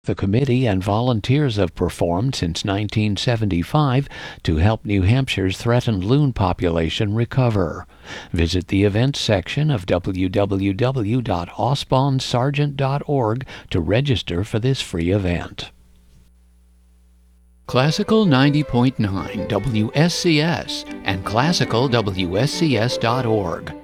The committee and volunteers have performed since 1975 to help New Hampshire's threatened loon population recover. Visit the events section of www.osbonsargent.org to register for this free event. Classical 90.9 WSCS and classicalwscs.org.